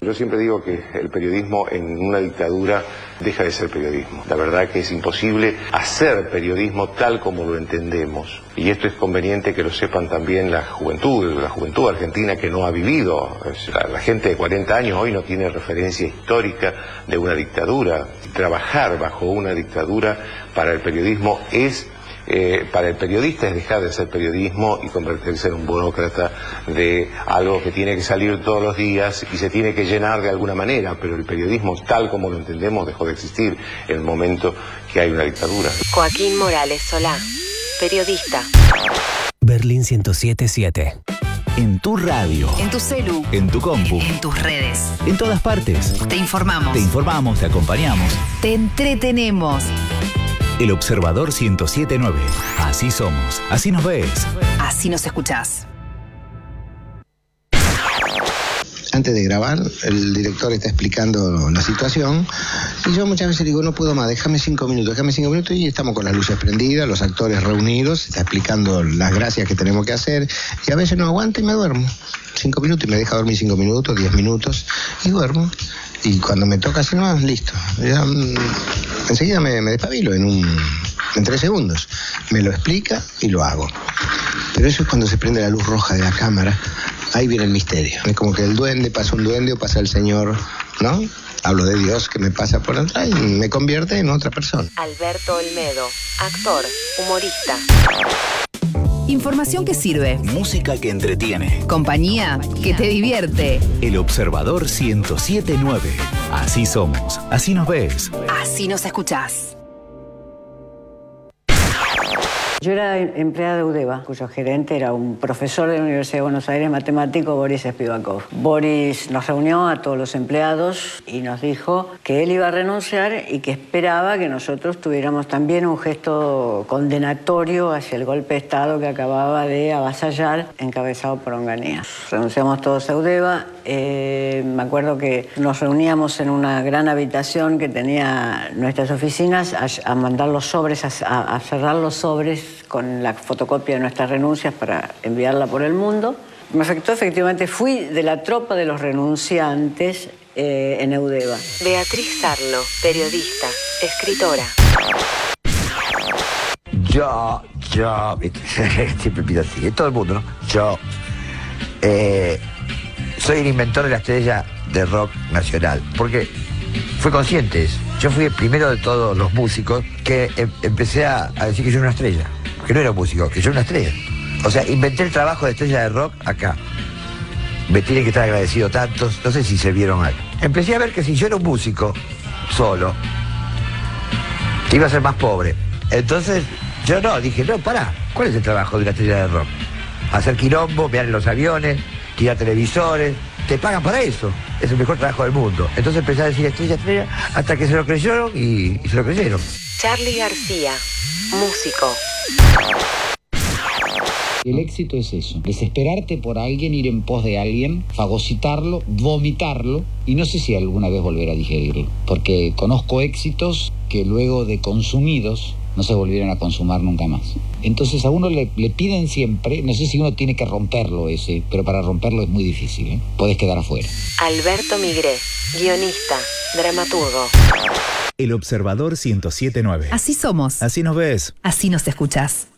Yo siempre digo que el periodismo en una dictadura deja de ser periodismo. La verdad que es imposible hacer periodismo tal como lo entendemos. Y esto es conveniente que lo sepan también la juventud argentina que no ha vivido. La gente de 40 años hoy no tiene referencia histórica de una dictadura. Trabajar bajo una dictadura para el periodismo para el periodista es dejar de ser periodismo y convertirse en un burócrata de algo que tiene que salir todos los días y se tiene que llenar de alguna manera, pero el periodismo tal como lo entendemos dejó de existir en el momento que hay una dictadura. Joaquín Morales Solá, periodista. Berlín 107.7. En tu radio. En tu celu. En tu compu. En tus redes. En todas partes. Te informamos. Te informamos, te acompañamos. Te entretenemos. El Observador 107.9. Así somos. Así nos ves. Así nos escuchás. Antes de grabar, el director está explicando la situación y yo muchas veces digo, no puedo más, déjame 5 minutos y estamos con las luces prendidas, los actores reunidos, está explicando las gracias que tenemos que hacer y a veces no aguanto y me duermo. 5 minutos y me deja dormir 5 minutos, 10 minutos y duermo. Y cuando me toca así nomás, listo. Ya, enseguida me despabilo en 3 segundos. Me lo explica y lo hago. Pero eso es cuando se prende la luz roja de la cámara. Ahí viene el misterio. Es como que el duende, pasa un duende o pasa el señor, ¿no? Hablo de Dios que me pasa por atrás y me convierte en otra persona. Alberto Olmedo, actor, humorista. Información que sirve. Música que entretiene. Compañía que te divierte. El Observador 107.9. Así somos. Así nos ves. Así nos escuchás. Yo era empleada de UDEVA, cuyo gerente era un profesor de la Universidad de Buenos Aires, matemático, Boris Spivakov. Boris nos reunió a todos los empleados y nos dijo que él iba a renunciar y que esperaba que nosotros tuviéramos también un gesto condenatorio hacia el golpe de Estado que acababa de avasallar, encabezado por Onganía. Renunciamos todos a UDEVA. Me acuerdo que nos reuníamos en una gran habitación que tenía nuestras oficinas a mandar los sobres, a cerrar los sobres con la fotocopia de nuestras renuncias para enviarla por el mundo. Me afectó, efectivamente, fui de la tropa de los renunciantes en UDEVA. Beatriz Sarlo, periodista, escritora. Yo, siempre pido así, todo el mundo, ¿no? Yo soy el inventor de la estrella de rock nacional, porque fui consciente de eso. Yo fui el primero de todos los músicos que empecé a decir que yo era una estrella, que no era un músico, que yo era una estrella. O sea, inventé el trabajo de estrella de rock acá. Me tienen que estar agradecidos tantos, no sé si se vieron algo. Empecé a ver que si yo era un músico solo, iba a ser más pobre. Entonces, yo dije, pará, ¿cuál es el trabajo de una estrella de rock? Hacer quilombo, mirar en los aviones, tirar televisores, te pagan para eso, es el mejor trabajo del mundo. Entonces empecé a decir estrella, hasta que se lo creyeron y se lo creyeron. Charly García, músico. El éxito es eso, desesperarte por alguien, ir en pos de alguien, fagocitarlo, vomitarlo y no sé si alguna vez volver a digerirlo, porque conozco éxitos que luego de consumidos no se volvieron a consumar nunca más. Entonces a uno le piden siempre, no sé si uno tiene que romperlo pero para romperlo es muy difícil, ¿eh? Podés quedar afuera. Alberto Migré, guionista, dramaturgo. El Observador 107.9. Así somos. Así nos ves. Así nos escuchás.